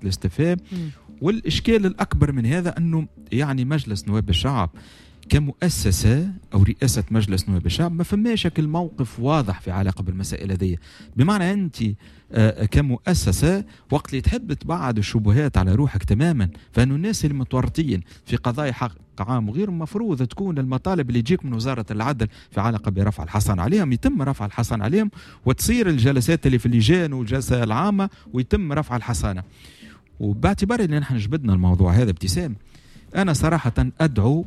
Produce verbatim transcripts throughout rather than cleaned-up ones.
الاستفهام. والإشكال الأكبر من هذا أنه يعني مجلس نواب الشعب كمؤسسة أو رئاسة مجلس نواب الشعب ما فماش شكل موقف واضح في علاقة بالمسائل هذه. بمعنى أنت كمؤسسة وقت اللي تحب تبعد الشبهات على روحك تماما، فإنه الناس اللي متورطين في قضايا حق عام وغير مفروض تكون المطالب اللي تجيك من وزارة العدل في علاقة برفع الحصان عليهم يتم رفع الحصان عليهم، وتصير الجلسات اللي في اللجان والجلسة العامة ويتم رفع الحصانة. وباعتبار ان نحن جبدنا الموضوع هذا ابتسام، انا صراحه ادعو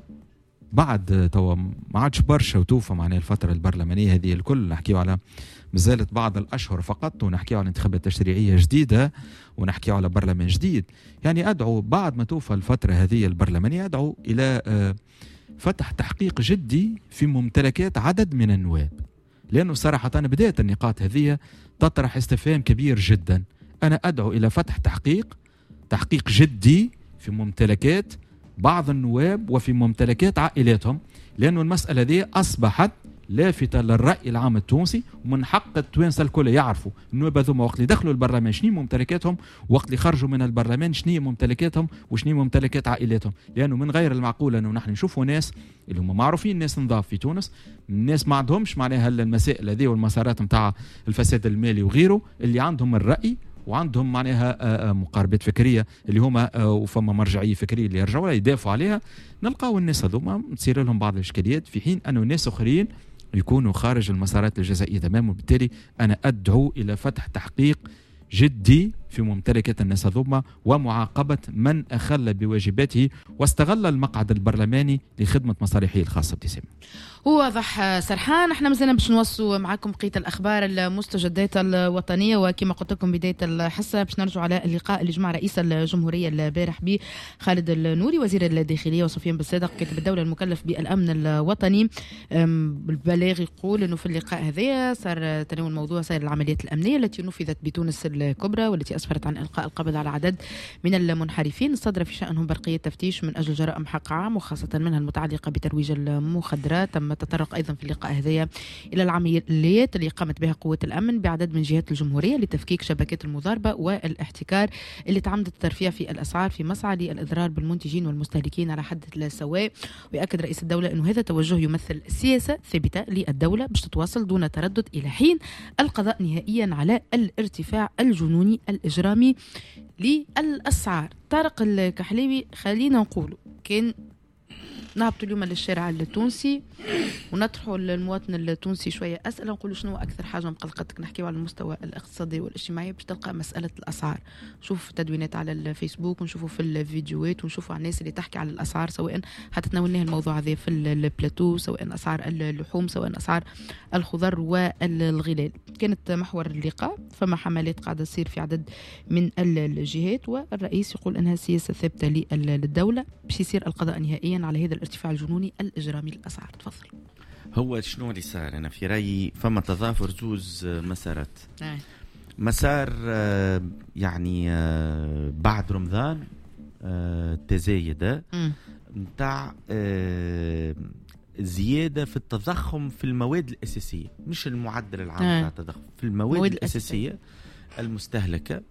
بعد توا ما عادش برشا وتوفى معناها الفتره البرلمانيه هذه الكل، نحكيو على مازالت بعض الاشهر فقط ونحكيو على انتخابات تشريعيه جديده ونحكيو على برلمان جديد. يعني ادعو بعد ما توفى الفتره هذه البرلمانيه ادعو الى فتح تحقيق جدي في ممتلكات عدد من النواب، لانه صراحه بدايه النقاط هذه تطرح استفهام كبير جدا. انا ادعو الى فتح تحقيق تحقيق جدي في ممتلكات بعض النواب وفي ممتلكات عائلاتهم، لأنه المسألة دي أصبحت لافتة للرأي العام التونسي، ومن حق التوانسة الكل يعرفوا النواب هذوما وقت اللي دخلوا البرلمان شنو ممتلكاتهم، وقت اللي خرجوا من البرلمان شنو ممتلكاتهم وشنو ممتلكات عائلاتهم. لأنه من غير المعقول أنه نحن نشوفوا ناس اللي هم معروفين ناس نضاف في تونس، الناس ما عندهمش معناها المسائل هذه والمسارات متاع الفساد المالي وغيره، اللي عندهم الرأي وعندهم معناها مقاربات فكريه اللي هما وفما مرجعيه فكريه اللي يرجعوا يدافعوا عليها. نلقاو الناس هذوما تصير لهم بعض الاشكاليات، في حين انه ناس اخرين يكونوا خارج المسارات الجزائيه تماما. وبالتالي انا ادعو الى فتح تحقيق جدي في ممتلكات الناس هذوما ومعاقبه من اخل بواجباته واستغل المقعد البرلماني لخدمه مصالحه الخاصه. ابتسام هو واضح سرحان. احنا مازلنا باش نوصلوا معكم بقيه الاخبار المستجدات الوطنيه، وكما قلت لكم بدايه الحصه باش نرجعوا على اللقاء اللي جمع رئيس الجمهوريه البارح به خالد النوري وزير الداخليه وسفيان بالصادق كاتب الدوله المكلف بالامن الوطني. البلاغ يقول انه في اللقاء هذا صار تناول موضوع سير العمليات الامنيه التي نفذت بتونس الكبرى والتي اسفرت عن القاء القبض على عدد من المنحرفين صدر في شانهم برقيه تفتيش من اجل جرائم حق عام وخاصه منها المتعلقه بترويج المخدرات. تم تطرق أيضا في اللقاء هذايا إلى العمليات اللي قامت بها قوة الأمن بعدد من جهات الجمهورية لتفكيك شبكات المضاربة والاحتكار اللي تعمدت الترفيع في الأسعار في مسعى للإضرار بالمنتجين والمستهلكين على حد السواء. ويأكد رئيس الدولة أنه هذا توجه يمثل سياسة ثابتة للدولة باش تتواصل دون تردد إلى حين القضاء نهائيا على الارتفاع الجنوني الإجرامي للأسعار. طارق الكحليوي خلينا نقوله كان نهبطوا اليوم للشارع التونسي ونطرحوا للمواطن التونسي شويه اسئله، نقولوا شنو اكثر حاجه مقلقتك. نحكيوا على المستوى الاقتصادي والاجتماعي باش تلقى مساله الاسعار. نشوف تدوينات على الفيسبوك ونشوفوا في الفيديوهات ونشوفوا على الناس اللي تحكي على الاسعار، سواء حتى تناولناه الموضوع هذا في البلاتو، سواء اسعار اللحوم سواء اسعار الخضر والغلال. كانت محور اللقاء فما حملات قاعده تصير في عدد من الجهات، والرئيس يقول انها سياسه ثابته للدوله باش يصير القضاء نهائيا على هذا الارتفاع الجنوني الإجرامي للأسعار. تفضل. هو شنو اللي صار؟ أنا في رأيي فما تضافر زوز مسارات. آه. مسار يعني بعد رمضان تزايد متاع زيادة في التضخم في المواد الأساسية، مش المعدل العام آه. متاع التضخم في المواد الأساسية المستهلكة،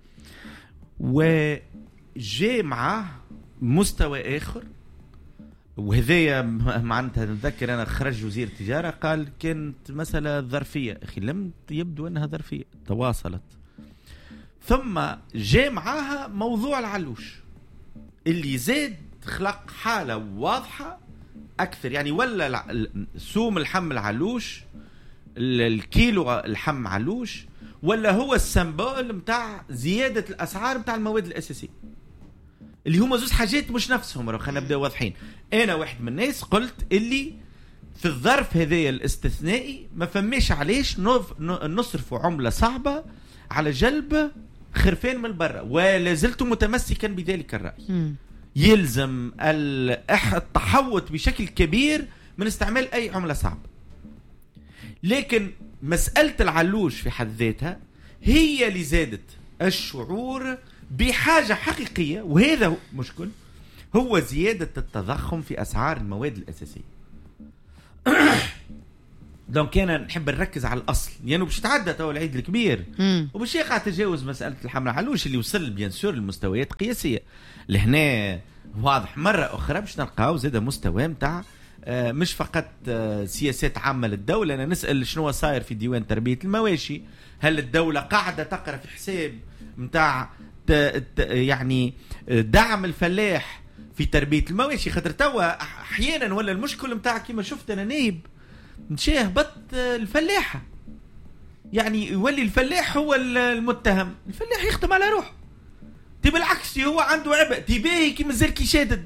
وجاء معه مستوى آخر. وهذايا معناتها نتذكر أنا خرج وزير التجارة قال كانت مسألة ظرفية، أخي لم يبدو أنها ظرفية، تواصلت. ثم جاء معاها موضوع العلوش اللي زاد خلق حالة واضحة أكثر، يعني ولا سوم الحم العلوش الكيلو الحم علوش، ولا هو السمبول متاع زيادة الأسعار متاع المواد الأساسية اللي هما زوز حاجات مش نفسهم. خلينا نبدأ واضحين. أنا واحد من الناس قلت اللي في الظرف هذايا الاستثنائي ما فماش علاش نصرفوا عملة صعبة على جلب خرفان من برا، ولا زلت متمسكا بذلك الرأي. م. يلزم التحوط بشكل كبير من استعمال أي عملة صعبة. لكن مسألة العلوش في حد ذاتها هي اللي زادت الشعور بحاجة حقيقية، وهذا مشكل، هو زيادة التضخم في أسعار المواد الأساسية. دونك انا نحب نركز على الاصل لانه يعني باش يتعدى تو العيد الكبير وباش يقع تجاوز مساله الحمله علوش اللي وصل بيان سور لمستويات قياسيه. لهنا واضح مره اخرى باش نلقاو زاد مستوى نتاع مش فقط سياسات عامه للدوله. انا نسال شنو صاير في ديوان تربيه المواشي، هل الدوله قاعده تقرا في حساب نتاع يعني دعم الفلاح في تربيه المواشي؟ خاطر توا احيانا ولا المشكل نتاع كيما شفت انا نايب مشى هبط الفلاحه، يعني يولي الفلاح هو المتهم، الفلاح يخدم على روحه. تي بالعكس هو عنده عبء تباهي كي مازال كي شادد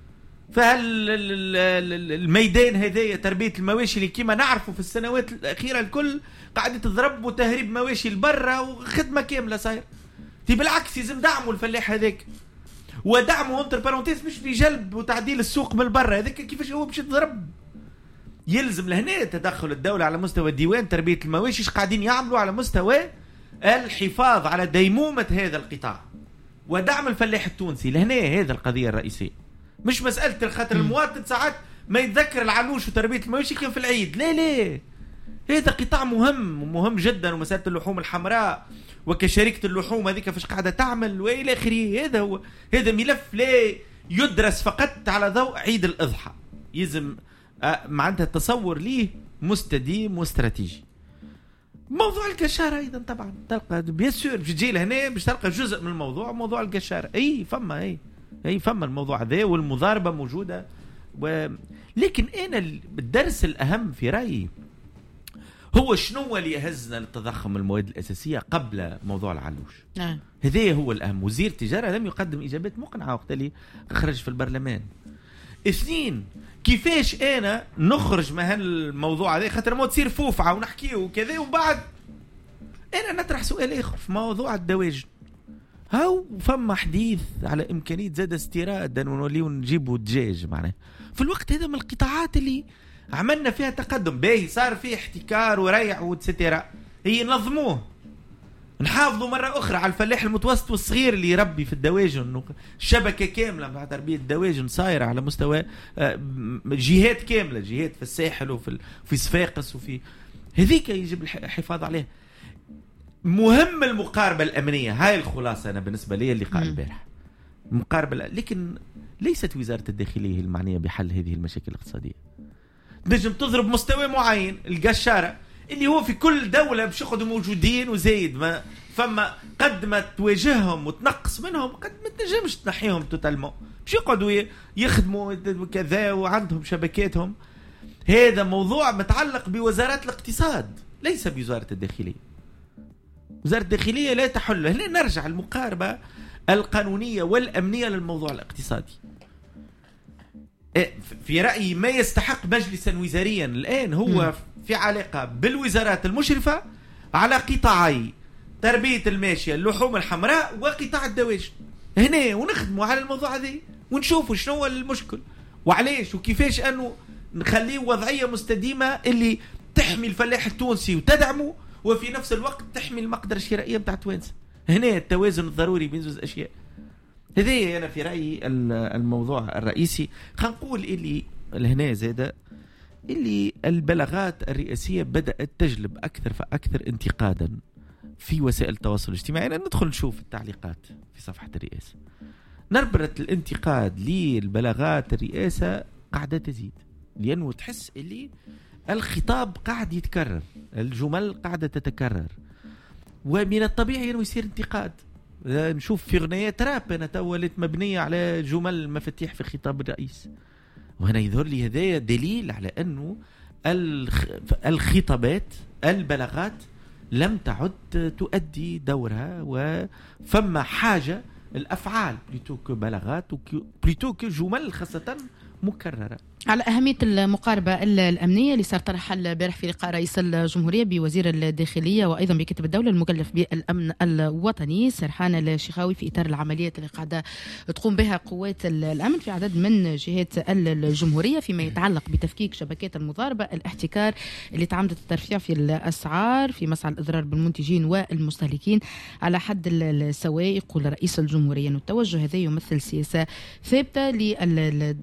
فالميدان هذايا تربيه المواشي اللي كيما نعرفوا في السنوات الاخيره الكل قاعده تضرب وتهريب مواشي لبرا وخدمه كامله صاير. تي بالعكس يلزم دعموا الفلاح هذاك، ودعمه انتر بارونتيز مش في جلب وتعديل السوق من برا، هذاك كيفاش هو باش يضرب. يلزم لهنا تدخل الدوله على مستوى ديوان تربيه المواشي. ايش قاعدين يعملوا على مستوى الحفاظ على ديمومه هذا القطاع ودعم الفلاح التونسي. لهنا هذا القضيه الرئيسيه، مش مساله خاطر المواطن ساعات ما يتذكر العلوش وتربيه المواشي كان في العيد. لا لا، هذا قطاع مهم ومهم جدا، ومساله اللحوم الحمراء وكشركه اللحوم هذيك فاش قاعده تعمل والى اخره. هذا هو هذا ملف لا يدرس فقط على ضوء عيد الاضحى، يلزم معناتها التصور ليه مستديم واستراتيجي. موضوع القشاره ايضا طبعا تلقى بيان سور باش تجي لهنا باش تلقى جزء من الموضوع موضوع القشاره. اي فما اي اي فما الموضوع هذا والمضاربه موجوده و... لكن انا الدرس الاهم في رايي هو شنو اللي يهزنا للتضخم المواد الاساسيه قبل موضوع العلوش. نعم هذا هو الاهم. وزير التجاره لم يقدم اجابات مقنعه وقت اللي خرج في البرلمان. اثنين، كيفاش انا نخرج من هالموضوع هذا خاطر ما تصير فوفعه ونحكيه وكذا وبعد انا نطرح سؤال اخر في موضوع الدواجن. هاو فما حديث على امكانيه زاد استيراد ونوليو نجيبوا دجاج معناه في الوقت هذا من القطاعات اللي عملنا فيها تقدم باهي، صار فيه احتكار وريع وتستيرا. هي نظموه نحافظوا مرة أخرى على الفلاح المتوسط والصغير اللي يربي في الدواجن. شبكة كاملة مع تربية الدواجن صايرة على مستوى جهات كاملة، جهات في الساحل وفي في صفاقس وفي هذيك يجب الحفاظ عليها. مهم المقاربة الأمنية، هاي الخلاصة أنا بالنسبة لي اللي قال البارح مقاربة، لكن ليست وزارة الداخلية المعنية بحل هذه المشاكل الاقتصادية. نجم تضرب مستوى معين القشارة اللي هو في كل دولة باش يقعدوا موجودين وزايد ما فما قد ما تواجههم وتنقص منهم قد ما تنجمش تنحيهم توتالمون، باش يقعدوا يخدموا كذا وعندهم شبكاتهم. هذا موضوع متعلق بوزارات الاقتصاد ليس بوزارة الداخلية. وزارة الداخلية لا تحل. هنا نرجع المقاربة القانونية والأمنية للموضوع الاقتصادي. في رأيي ما يستحق مجلسا وزاريا الآن هو في علاقة بالوزارات المشرفة على قطاعي تربية الماشية اللحوم الحمراء وقطاع الدواجن هنا، ونخدموا على الموضوع هذا ونشوفوا شنو هو المشكل وعليش وكيفاش أنه نخليه وضعية مستديمة اللي تحمي الفلاح التونسي وتدعمه وفي نفس الوقت تحمي المقدرة الشرائية بتاع توانسة. هنا التوازن الضروري بين زوج أشياء. هذا أنا في رأيي الموضوع الرئيسي. خلينا نقول اللي هنا زادة اللي البلاغات الرئاسية بدأت تجلب أكثر فأكثر انتقادا في وسائل التواصل الاجتماعي. أنا ندخل نشوف التعليقات في صفحة الرئاسة، نبرة الانتقاد للبلاغات الرئاسة قاعدة تزيد، لأنه تحس اللي الخطاب قاعد يتكرر، الجمل قاعدة تتكرر، ومن الطبيعي أنه يصير انتقاد. نشوف في غنيات راب أنا تولت مبنية على جمل مفاتيح في خطاب الرئيس، وهنا يظهر لي هذا دليل على أنه الخطابات البلاغات لم تعد تؤدي دورها، وفما حاجة الأفعال بليتو كبلاغات بليتو كجمل خاصة مكررة. على أهمية المقاربة الأمنية اللي صار طرحها البارح في لقاء رئيس الجمهورية بوزير الداخلية وأيضا بكتب الدولة المكلف بالأمن الوطني سرحان الشيخاوي في إطار العمليات اللي قاعدة تقوم بها قوات الأمن في عدد من جهات الجمهورية فيما يتعلق بتفكيك شبكات المضاربة، الاحتكار اللي تعمدت الترفيع في الأسعار في مسعى الإضرار بالمنتجين والمستهلكين على حد السواء. يقول رئيس الجمهورية أن التوجه هذا يمثل سياسة ثابتة للدولة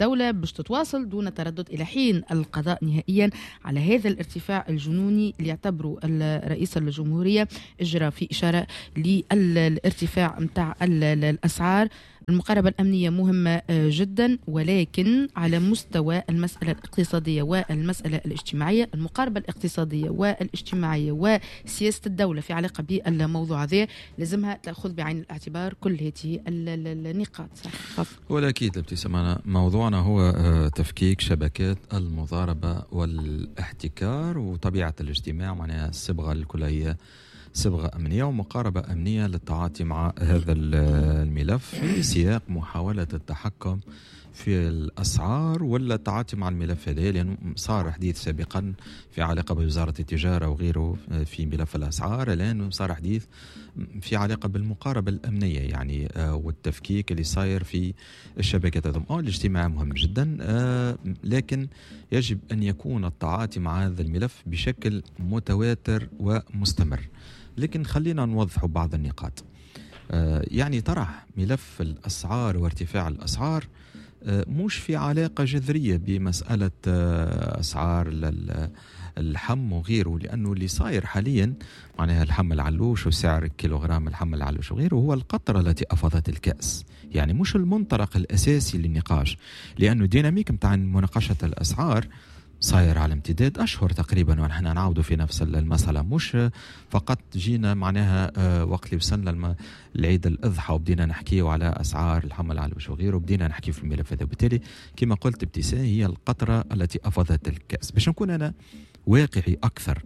باش تتواصل دون تردد إلى حين القضاء نهائيا على هذا الارتفاع الجنوني اللي يعتبره رئيس الجمهورية إجرى في إشارة للارتفاع متاع الأسعار. المقاربة الأمنية مهمة جدا، ولكن على مستوى المسألة الاقتصادية والمسألة الاجتماعية. المقاربة الاقتصادية والاجتماعية وسياسة الدولة في علاقة بالموضوع هذا لازمها تأخذ بعين الاعتبار كل هذه النقاط. ولا أكيد ابتسام، موضوعنا هو تفكيك شبكات المضاربة والاحتكار وطبيعة الاجتماع، معناها الصبغة الكلية صبغة أمنية ومقاربة أمنية للتعاطي مع هذا الملف في سياق محاولة التحكم في الأسعار ولا التعاطي مع الملف هذا، لأنه صار حديث سابقا في علاقة بوزارة التجارة وغيره في ملف الأسعار، الآن صار حديث في علاقة بالمقاربة الأمنية يعني والتفكيك اللي صاير في الشبكات هذه. الاجتماع مهم جدا، لكن يجب أن يكون التعاطي مع هذا الملف بشكل متواتر ومستمر. لكن خلينا نوضح بعض النقاط. يعني طرح ملف الأسعار وارتفاع الأسعار مش في علاقة جذرية بمسألة أسعار اللحم وغيره، لأنه اللي صاير حاليا معناها اللحم العلوش وسعر كيلوغرام اللحم العلوش وغيره هو القطرة التي أفضت الكأس، يعني مش المنطلق الأساسي للنقاش، لأنه ديناميك متاع مناقشة الأسعار صاير على امتداد أشهر تقريبا ونحن نعود في نفس المسألة. مش فقط جينا معناها وقت اللي وصلنا العيد الأضحى وبدينا نحكي على أسعار اللحم العلوش وغيره وبدينا نحكي في الملف هذا. وبالتالي كما قلت ابتسام هي القطرة التي أفضت الكأس. باش نكون أنا واقعي أكثر،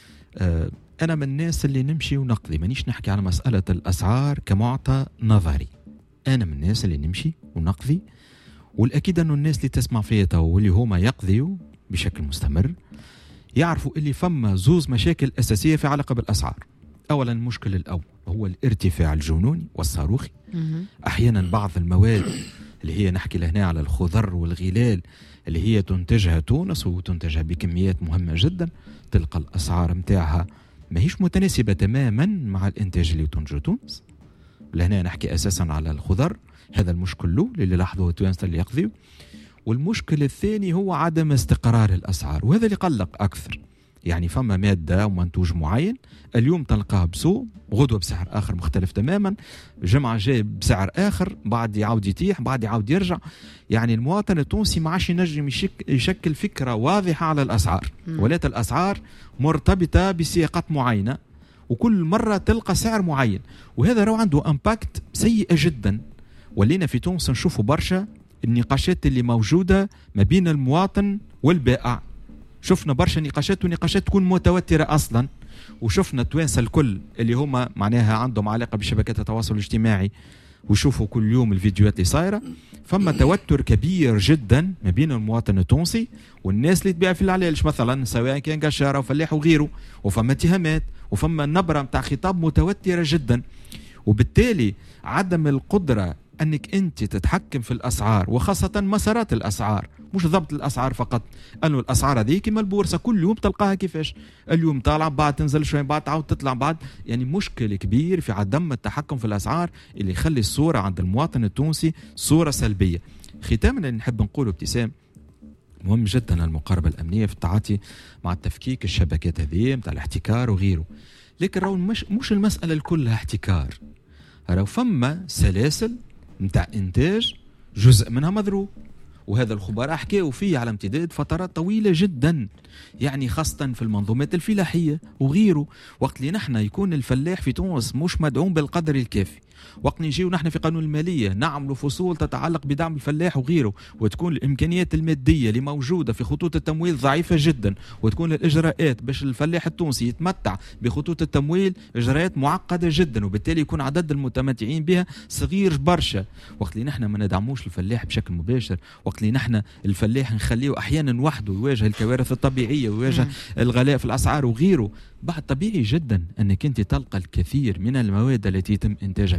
أنا من الناس اللي نمشي ونقضي، مانيش نحكي على مسألة الأسعار كمعطى نظري، أنا من الناس اللي نمشي ونقضي، والأكيد أنه الناس اللي تسمع فيها واللي هما يقضيوا بشكل مستمر يعرفوا اللي فما زوز مشاكل أساسية في علاقة بالأسعار. أولا المشكل الأول هو الارتفاع الجنوني والصاروخي. أحيانا بعض المواد اللي هي نحكي لهنا على الخضر والغلال اللي هي تنتجها تونس وتنتجها بكميات مهمة جدا، تلقى الأسعار متاعها ما هيش متناسبة تماما مع الإنتاج اللي تنتجه تونس. لهنا نحكي أساسا على الخضر، هذا المشكل الأول اللي لاحظوه التوانسة اللي يقضيوا. والمشكل الثاني هو عدم استقرار الأسعار، وهذا اللي قلق أكثر. يعني فما مادة ومنتوج معين اليوم تلقاه بسوق، غدوة بسعر آخر مختلف تماما، جمعة جاي بسعر آخر، بعد يعود يتيح، بعد يعود يرجع. يعني المواطن التونسي ما عادش ينجم يشكل فكرة واضحة على الأسعار، ولات الأسعار مرتبطة بسياقات معينة وكل مرة تلقى سعر معين، وهذا رو عنده امباكت سيئة جدا. ولينا في تونس نشوفوا برشا النقاشات اللي موجودة ما بين المواطن والبائع، شفنا برشا نقاشات ونقاشات تكون متوترة أصلا، وشفنا التوانسة الكل اللي هما معناها عندهم علاقة بشبكات التواصل الاجتماعي ويشوفوا كل يوم الفيديوهات اللي صايرة، فما توتر كبير جدا ما بين المواطن التونسي والناس اللي تبيع في العلالش مثلا، سواء كان قشارة وفلاح وغيره، وفما اتهامات وفما نبرة متاع خطاب متوترة جدا. وبالتالي عدم القدرة أنك أنت تتحكم في الأسعار وخاصة مسارات الأسعار، مش ضبط الأسعار فقط، أنه الأسعار هذه كما البورصة كل يوم تلقاها كيفاش، اليوم طالع بعد تنزل شوي بعد تعود تطلع بعد. يعني مشكل كبير في عدم التحكم في الأسعار اللي يخلي الصورة عند المواطن التونسي صورة سلبية. ختاما نحب نقول ابتسام مهم جدا المقاربة الأمنية في التعاطي مع التفكيك الشبكات هذه متاع الاحتكار وغيره، لكن راهو مش, مش المسألة الكلها احتكار، راهو فما سلاسل متاع إنتاج جزء منها مضروب، وهذا الخبراء حكاوا فيه على امتداد فترات طويلة جدا، يعني خاصة في المنظومات الفلاحية وغيره. وقت اللي نحن يكون الفلاح في تونس مش مدعوم بالقدر الكافي، وقت نجيو نحن في قانون المالية نعملوا فصول تتعلق بدعم الفلاح وغيره، وتكون الإمكانيات المادية اللي موجودة في خطوط التمويل ضعيفة جدا، وتكون الإجراءات باش الفلاح التونسي يتمتع بخطوط التمويل إجراءات معقدة جدا، وبالتالي يكون عدد المتمتعين بها صغير برشا. وقت اللي نحن ما ندعموش الفلاح بشكل مباشر، وقت اللي نحن الفلاح نخليه أحيانا وحده يواجه الكوارث الطبيعية ويواجه مم. الغلاء في الأسعار وغيره، بعد طبيعي جدا أنك أنت تلقى الكثير من المواد التي يتم إنتاجها في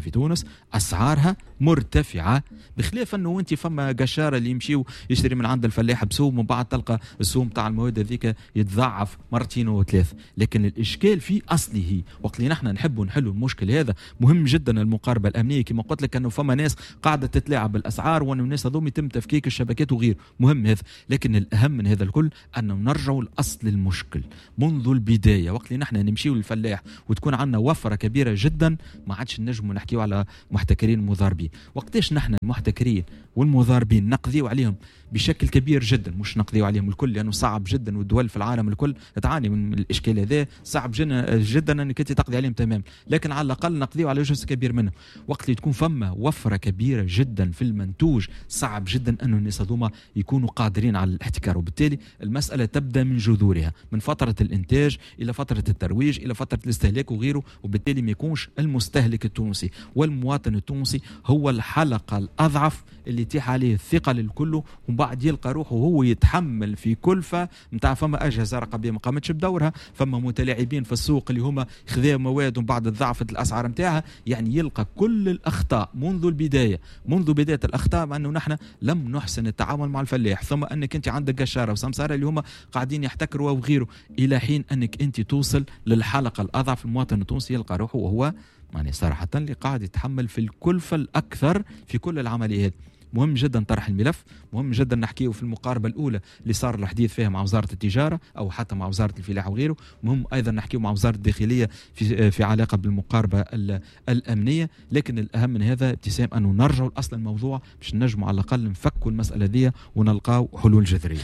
في تونس أسعارها مرتفعة، بخلاف أنه أنت فما قشارة اللي يمشيو يشتري من عند الفلاح بسوم، ومن بعد تلقى السوم تاع المواد هذيك يتضاعف مرتين وثلاث. لكن الإشكال في أصله، وقت اللي نحن نحب نحلوا المشكل هذا مهم جدا المقاربة الأمنية. كما قلت لك أنه فما ناس قاعدة تتلاعب بالأسعار، وأن الناس هذوم يتم تفكيك الشبكات وغير مهم هذا. لكن الأهم من هذا الكل أنه نرجعوا لأصل المشكل منذ البداية. وقت اللي نحن نمشيو للفلاح وتكون عندنا وفرة كبيرة جدا، ما عادش نجموا نحكيو على محتكرين مضاربين. وقتاش نحن المحتكرين والمضاربين نقضيو عليهم بشكل كبير جدا، مش نقضيو عليهم الكل لأنه صعب جدا، والدول في العالم الكل تعاني من الإشكال هذا، صعب جدا أنك أنت تقضي عليهم تمام، لكن على الأقل نقضيو على جزء كبير منهم. وقت اللي تكون فما وفرة كبيرة جدا في المنتوج، صعب جدا أنه الناس هذوما يكونوا قادرين على الاحتكار، وبالتالي المسألة تبدأ من جذورها، من فترة الإنتاج إلى فترة الترويج إلى فترة الاستهلاك وغيره. وبالتالي ما يكونش المستهلك التونسي والمواطن التونسي هو الحلقة الأضعف اللي يتيح عليه الثقة للكل، ومن بعد يلقى روحه هو يتحمل في كلفة متاع فما أجهزة رقابية ما قامتش بدورها، فما متلاعبين في السوق اللي هما خذوا مواد ومن بعد ضعفت الأسعار متاعها. يعني يلقى كل الأخطاء منذ البداية، منذ بداية الأخطاء، مع أنه نحن لم نحسن التعامل مع الفلاح، ثم أنك أنت عندك قشارة وسمسارة اللي هما قاعدين يحتكروا وغيره، إلى حين أنك أنت توصل للحلقة الأضعف. المواطن التونسي يلقى روحه وهو يعني صراحة اللي قاعد يتحمل في الكلفة الأكثر في كل العمليات. مهم جدا طرح الملف، مهم جدا نحكيه في المقاربة الأولى اللي صار الحديث فيها مع وزارة التجارة أو حتى مع وزارة الفلاحة وغيره. مهم أيضا نحكيه مع وزارة الداخلية في في علاقة بالمقاربة الأمنية. لكن الأهم من هذا ابتسام أنه نرجع لأصل الموضوع باش نجمع على الأقل نفكوا المسألة دي ونلقاو حلول جذرية.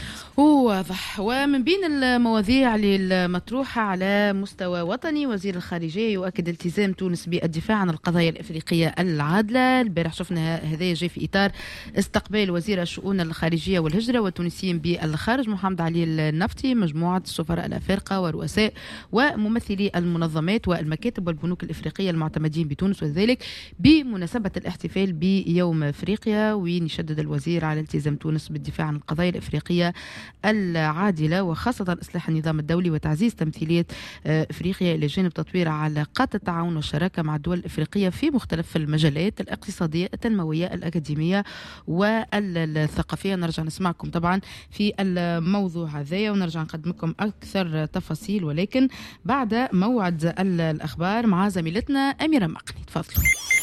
واضح. ومن بين المواضيع المطروحة على مستوى وطني، وزير الخارجية يؤكد التزام تونس بالدفاع عن القضايا الإفريقية العادلة. البارح شفنا هذا جاي في إطار استقبال وزير الشؤون الخارجية والهجرة والتونسيين بالخارج محمد علي النفطي مجموعة السفراء الأفارقة ورؤساء وممثلي المنظمات والمكاتب والبنوك الإفريقية المعتمدين بتونس، وذلك بمناسبة الاحتفال بيوم إفريقيا. وين يشدد الوزير على التزام تونس بالدفاع عن القضايا الإفريقية العادلة، وخاصة إصلاح النظام الدولي وتعزيز تمثيلية إفريقيا إلى جانب تطوير علاقات التعاون والشراكة مع الدول الإفريقية في مختلف المجالات الاقتصادية التنموية الأكاديمية والثقافية. نرجع نسمعكم طبعا في الموضوع هذا ونرجع نقدم لكم أكثر تفاصيل، ولكن بعد موعد الأخبار مع زميلتنا أميرة مقني. تفضلوا.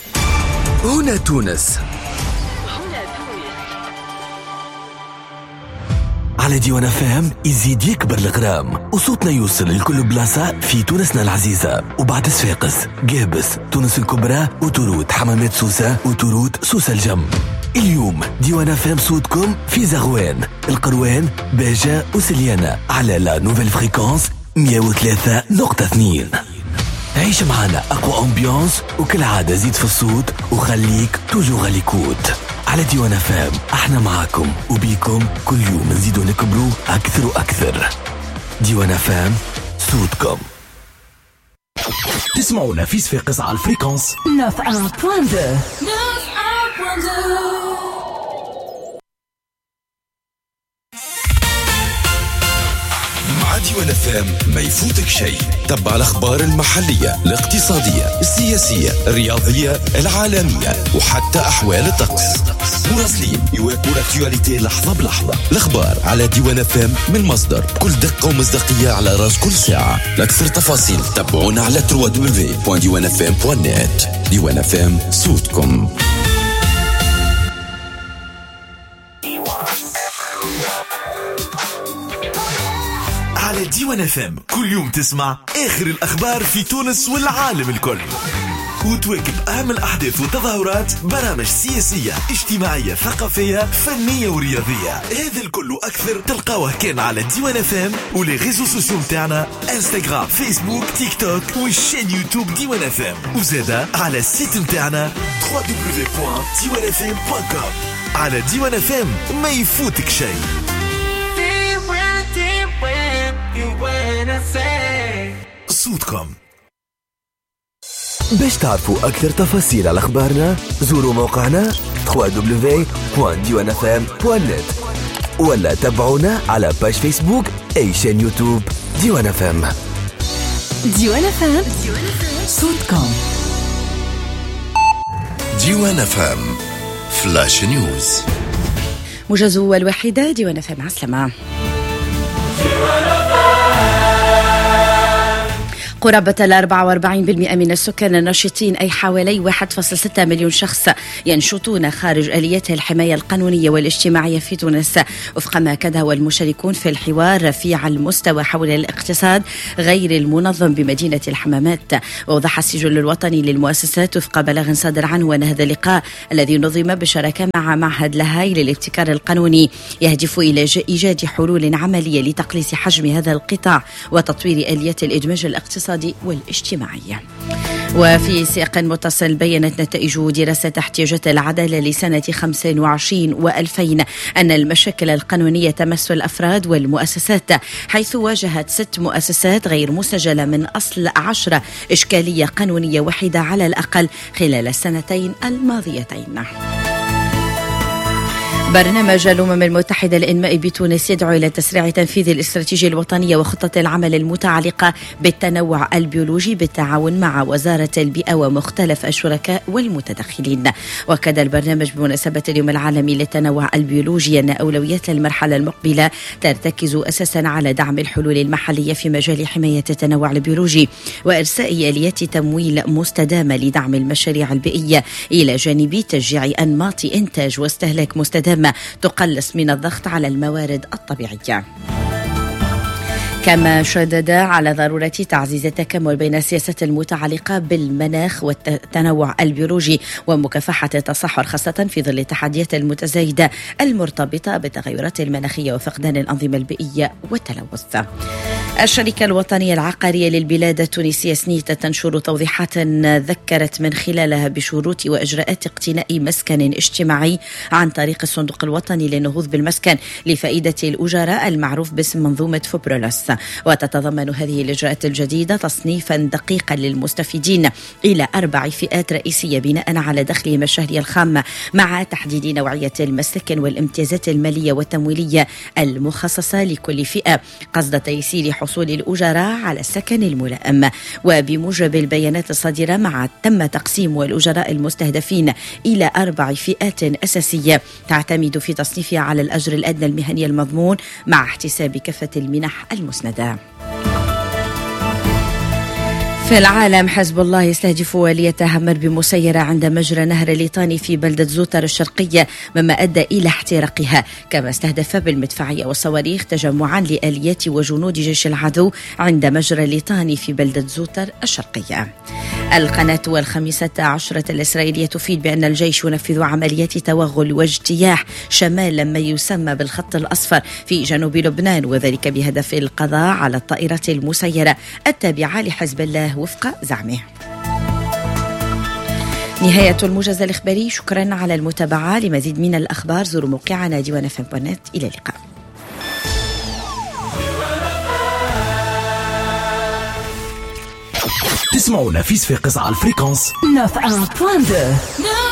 هنا تونس على ديوان فام يزيد يكبر الغرام وصوتنا يوصل لكل بلاصة في تونسنا العزيزة. وبعد صفاقس، قابس، تونس الكبرى وتورود، حمامات سوسة وتورود سوسة الجم. اليوم ديوان فام صوتكم في زغوان، القروان، باجة وسليانة على لا نوفيل فريكونس مية وثلاثة نقطة اثنين. عيش معنا أقوى أمبيانس، وكل عادة زيد في الصوت وخليك توجو غاليكوت. على ديوان فام احنا معاكم وبيكم كل يوم نزيدو نكبروا أكثر وأكثر. ديوان فام صوتكم. تسمعونا في صفاقس على الفريكونس تسعة فاصلة اثنين. مع ديوان فام ما يفوتك شيء. تبع الأخبار المحلية، الاقتصادية، السياسية، الرياضية، العالمية، وحتى أحوال الطقس. مراسلين يواكبوا الاكتواليتي لحظة بلحظة. الأخبار على ديوان فام من مصدر بكل دقة ومصداقية على راس كل ساعة. لأكثر تفاصيل تابعونا على دبليو دبليو دبليو دوت ديوان اف ام دوت نت. ديوان فام صوتكم. على ديوان اف ام كل يوم تسمع آخر الأخبار في تونس والعالم الكل، وتواكب أهم الأحداث والتظاهرات، برامج سياسية، اجتماعية، ثقافية، فنية ورياضية. هذا الكل وأكثر تلقاوه كان على ديوان اف ام ولي ريزو سوسيو متاعنا، انستغرام، فيسبوك، تيك توك والشين يوتيوب ديوان اف ام، وزادا على السيت متاعنا دبليو دبليو دبليو دوت ديوان اف ام دوت كوم. على ديوان اف ام ما يفوتك شيء. صوتكم. باش تعرفوا أكثر تفاصيل على أخبارنا زوروا موقعنا دبليو دبليو دبليو دوت ديوان اف ام دوت نت ولا تابعونا على باج فيسبوك أي شين يوتيوب ديوان اف ام. ديوان اف ام صوتكم. ديوان اف ام فلاش نيوز. موجز الواحدة ديوان اف ام. عسلامة. قرابة الأربعة وأربعين بالمئة من السكان الناشطين أي حوالي واحد فاصلة ستة مليون شخص ينشطون خارج آليات الحماية القانونية والاجتماعية في تونس، وفق ما كده المشاركون في الحوار رفيع المستوى حول الاقتصاد غير المنظم بمدينة الحمامات. ووضح السجل الوطني للمؤسسات وفق بلاغ صادر عنه أن هذا اللقاء الذي نظم بشراكة مع معهد لاهاي للابتكار القانوني يهدف إلى إيجاد حلول عملية لتقليص حجم هذا القطاع وتطوير آليات الإدماج الاقتصادي والاجتماعية. وفي سياق متصل بيّنت نتائج دراسة احتياجات العدالة لسنة خمسين وعشرين وألفين أن المشاكل القانونية تمس الأفراد والمؤسسات، حيث واجهت ست مؤسسات غير مسجلة من أصل عشرة إشكالية قانونية واحدة على الأقل خلال السنتين الماضيتين. برنامج الأمم المتحدة للإنماء بتونس يدعو إلى تسريع تنفيذ الاستراتيجية الوطنية وخطة العمل المتعلقة بالتنوع البيولوجي بالتعاون مع وزارة البيئة ومختلف الشركاء والمتدخلين. وكذا البرنامج بمناسبة اليوم العالمي للتنوع البيولوجي أن أولويات المرحلة المقبلة ترتكز أساسا على دعم الحلول المحلية في مجال حماية التنوع البيولوجي وإرساء آليات تمويل مستدامة لدعم المشاريع البيئية إلى جانب تشجيع أنماط إنتاج واستهلاك مستدام تقلص من الضغط على الموارد الطبيعية. كما شدد على ضرورة تعزيز التكامل بين السياسات المتعلقة بالمناخ والتنوع البيولوجي ومكافحة التصحر، خاصة في ظل التحديات المتزايدة المرتبطة بالتغيرات المناخية وفقدان الأنظمة البيئية والتلوث. الشركة الوطنية العقارية للبلاد التونسية سنيت تنشر توضيحات ذكرت من خلالها بشروط وإجراءات اقتناء مسكن اجتماعي عن طريق الصندوق الوطني للنهوض بالمسكن لفائدة الأجراء المعروف باسم منظومة فوبرولوس. وتتضمن هذه الإجراءات الجديدة تصنيفا دقيقا للمستفيدين إلى أربع فئات رئيسية بناء على دخلهم الشهري الخام، مع تحديد نوعية المسكن والامتيازات المالية والتمويلية المخصصة لكل فئة قصد تيسير حصول الأجراء على السكن الملائم. وبموجب البيانات الصادرة مع تم تقسيم الأجراء المستهدفين إلى أربع فئات أساسية تعتمد في تصنيفها على الأجر الأدنى المهني المضمون مع احتساب كافة المنح المسندة. في العالم، حزب الله يستهدف آلية همر بمسيرة عند مجرى نهر ليطاني في بلدة زوتر الشرقية مما أدى إلى احتراقها، كما استهدف بالمدفعية والصواريخ تجمعا لآليات وجنود جيش العدو عند مجرى ليطاني في بلدة زوتر الشرقية. القناة الخامسة عشرة الإسرائيلية تفيد بأن الجيش ينفذ عمليات توغل واجتياح شمال ما يسمى بالخط الأصفر في جنوب لبنان، وذلك بهدف القضاء على الطائرات المسيرة التابعة لحزب الله وفق زعمه. نهاية الموجز الإخباري. شكرا على المتابعة. لمزيد من الأخبار زوروا موقعنا ديوان اف ام دوت نت. إلى اللقاء. تسمعونا في صفاقس على الفريكونس تسعة وتسعين فاصلة اثنين.